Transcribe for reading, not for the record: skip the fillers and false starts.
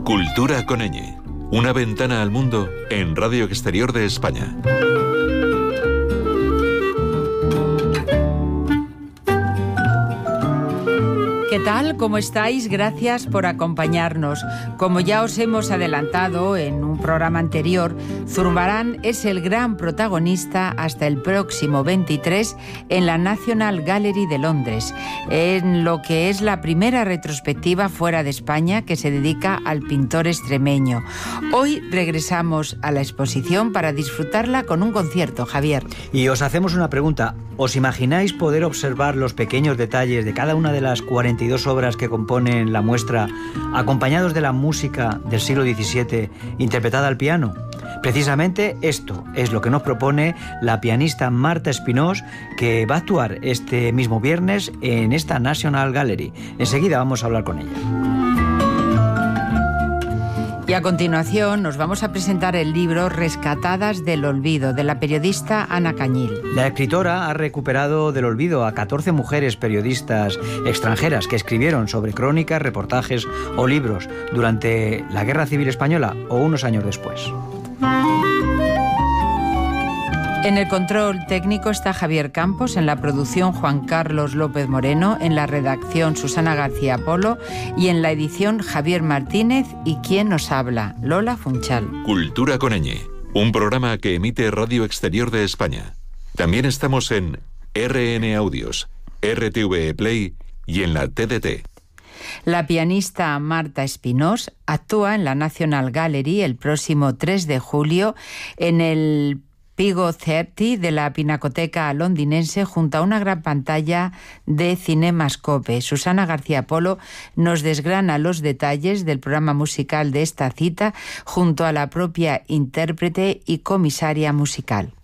Cultura con ñ. Una ventana al mundo en Radio Exterior de España. ¿Qué tal? ¿Cómo estáis? Gracias por acompañarnos. Como ya os hemos adelantado en un programa anterior, Zurbarán es el gran protagonista hasta el próximo 23 en la National Gallery de Londres, en lo que es la primera retrospectiva fuera de España que se dedica al pintor extremeño. Hoy regresamos a la exposición para disfrutarla con un concierto, Javier. Y os hacemos una pregunta. ¿Os imagináis poder observar los pequeños detalles de cada una de las 42 obras que componen la muestra, acompañados de la música del siglo XVII interpretada al piano? Precisamente esto es lo que nos propone la pianista Marta Espinós, que va a actuar este mismo viernes en esta National Gallery. Enseguida vamos a hablar con ella. Y a continuación nos vamos a presentar el libro Rescatadas del olvido, de la periodista Ana Cañil. La escritora ha recuperado del olvido a 14 mujeres periodistas extranjeras que escribieron sobre crónicas, reportajes o libros durante la Guerra Civil Española o unos años después. En el control técnico está Javier Campos, en la producción Juan Carlos López Moreno, en la redacción Susana García Polo y en la edición Javier Martínez y quien nos habla, Lola Funchal. Cultura con ñ, un programa que emite Radio Exterior de España. También estamos en RN Audios, RTV Play y en la TDT. La pianista Marta Espinós actúa en la National Gallery el próximo 3 de julio en el Pigo 30 de la Pinacoteca londinense junto a una gran pantalla de Cinemascope. Susana García Polo nos desgrana los detalles del programa musical de esta cita junto a la propia intérprete y comisaria musical.